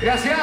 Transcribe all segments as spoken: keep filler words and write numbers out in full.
Gracias.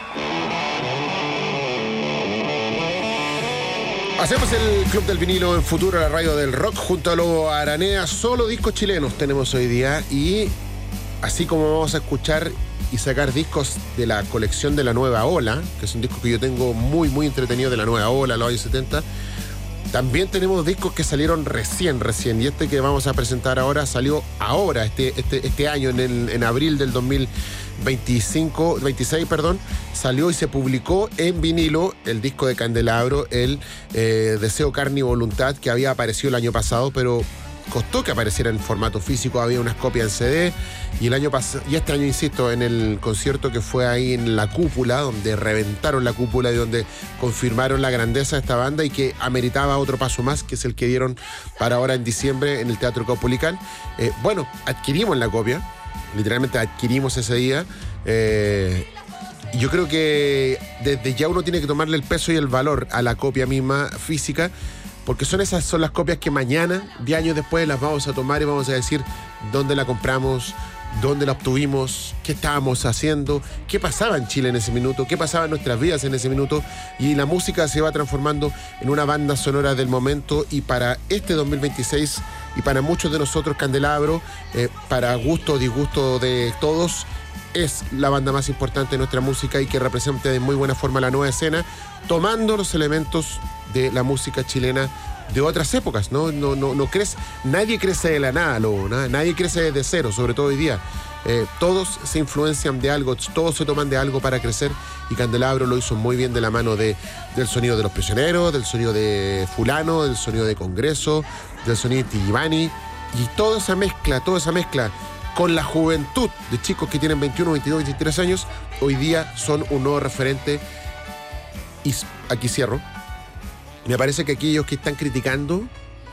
Hacemos el Club del Vinilo en Futuro, la radio del rock, junto a Lobo Aranea. Solo discos chilenos tenemos hoy día. Y así como vamos a escuchar y sacar discos de la colección de la Nueva Ola, que es un disco que yo tengo muy, muy entretenido, de la Nueva Ola, los años setenta, también tenemos discos que salieron recién, recién. Y este que vamos a presentar ahora salió ahora, este, este, este año, en, el, en abril del dos mil veinticinco, veintiséis, perdón, salió y se publicó en vinilo el disco de Candelabro, el eh, Deseo, Carne y Voluntad, que había aparecido el año pasado, pero costó que apareciera en formato físico. Había unas copias en C D, y el año pasado, y este año, insisto, en el concierto que fue ahí en la Cúpula, donde reventaron la Cúpula y donde confirmaron la grandeza de esta banda y que ameritaba otro paso más, que es el que dieron para ahora en diciembre en el Teatro Caupolicán. Eh, bueno, adquirimos la copia, literalmente adquirimos ese día. Eh, y yo creo que desde ya uno tiene que tomarle el peso y el valor a la copia misma física, porque son esas son las copias que mañana, diez años después, las vamos a tomar y vamos a decir dónde la compramos, dónde la obtuvimos, qué estábamos haciendo, qué pasaba en Chile en ese minuto, qué pasaba en nuestras vidas en ese minuto. Y la música se va transformando en una banda sonora del momento. Y para este dos mil veintiséis, y para muchos de nosotros, Candelabro, eh, para gusto o disgusto de todos, es la banda más importante de nuestra música y que representa de muy buena forma la nueva escena, tomando los elementos de la música chilena de otras épocas, ¿no? No, no, no crece, nadie crece de la nada, Lobo, ¿no? Nadie crece desde cero, sobre todo hoy día. Eh, todos se influencian de algo, todos se toman de algo para crecer, y Candelabro lo hizo muy bien de la mano de, del sonido de Los Prisioneros, del sonido de Fulano, del sonido de Congreso, del sonido de Tijibani, y toda esa mezcla, toda esa mezcla con la juventud de chicos que tienen veintiuno, veintidós, veintitrés años, hoy día son un nuevo referente. Y aquí cierro. Me parece que aquellos que están criticando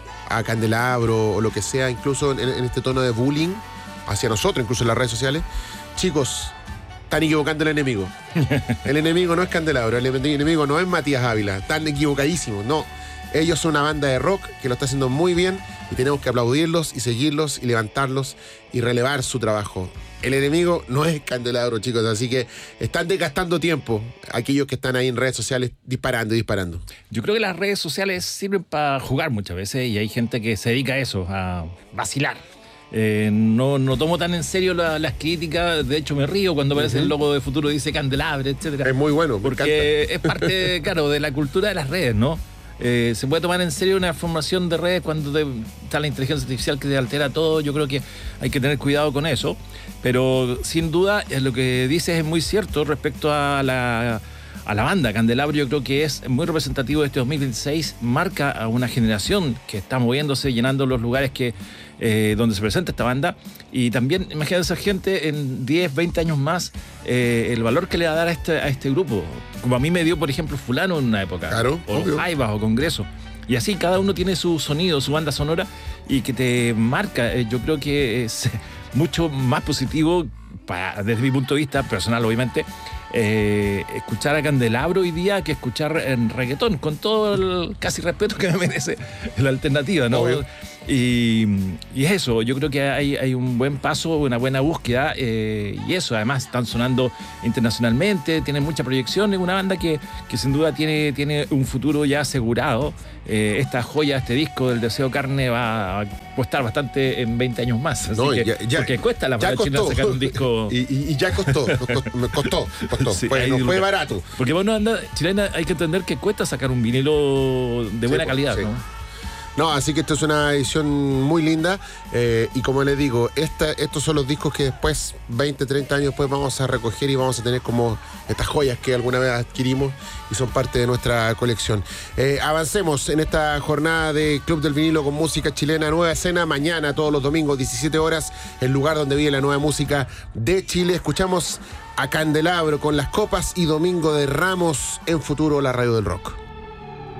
a Candelabro o lo que sea, incluso en, en este tono de bullying hacia nosotros, incluso en las redes sociales, chicos, están equivocando el enemigo. El enemigo no es Candelabro, el enemigo no es Matías Ávila, están equivocadísimos, no. Ellos son una banda de rock que lo está haciendo muy bien y tenemos que aplaudirlos y seguirlos y levantarlos y relevar su trabajo. El enemigo no es Candelabro, chicos, así que están desgastando tiempo aquellos que están ahí en redes sociales disparando y disparando. Yo creo que las redes sociales sirven para jugar muchas veces, y hay gente que se dedica a eso, a vacilar. Eh, no, no tomo tan en serio la, las críticas. De hecho, me río cuando aparece uh-huh. el logo de Futuro, dice Candelabro, etcétera. Es muy bueno, porque es parte, claro, de la cultura de las redes, ¿no? Eh, se puede tomar en serio una formación de redes cuando te, está la inteligencia artificial que te altera todo. Yo creo que hay que tener cuidado con eso, pero sin duda lo que dices es muy cierto respecto a la, a la banda. Candelabro yo creo que es muy representativo de este dos mil veintiséis, marca a una generación que está moviéndose, llenando los lugares que eh, donde se presenta esta banda, y también imagínate esa gente en diez, veinte años más, eh, el valor que le va a dar a este, a este grupo, como a mí me dio, por ejemplo, Fulano en una época, claro, o Jaivas o Congreso, y así cada uno tiene su sonido, su banda sonora, y que te marca. Yo creo que es mucho más positivo, para, desde mi punto de vista personal, obviamente, eh, escuchar a Candelabro hoy día que escuchar en reggaetón, con todo el casi respeto que me merece la alternativa, ¿no? Obvio. Y, y es eso, yo creo que hay, hay un buen paso, una buena búsqueda, eh, y eso, además están sonando internacionalmente, tienen mucha proyección, es una banda que, que sin duda tiene, tiene un futuro ya asegurado. Eh, esta joya, este disco del Deseo Carne va a costar bastante en veinte años más, así no, que, ya, ya, porque cuesta la banda chilena sacar un disco. Y, y, y ya costó, costó, costó, costó. Sí, pues, no fue barato. Porque bueno, anda chilena, hay que entender que cuesta sacar un vinilo de buena sí, calidad, sí. ¿no? No, así que esto es una edición muy linda, eh, y como les digo, esta, estos son los discos que después, veinte, treinta años después, vamos a recoger y vamos a tener como estas joyas que alguna vez adquirimos y son parte de nuestra colección. Eh, avancemos en esta jornada de Club del Vinilo con música chilena, nueva escena, mañana, todos los domingos, diecisiete horas, el lugar donde vive la nueva música de Chile. Escuchamos a Candelabro con Las Copas y Domingo de Ramos en Futuro, la radio del rock.